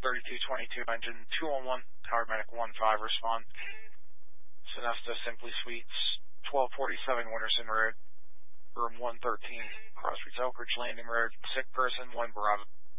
3222, engine 211, Tower Medic 15, respond. Sonesta Simply Suites, 1247 Winterson Road, room 113, Crossroads Oak Ridge Landing Road, sick person, 1 Bravo.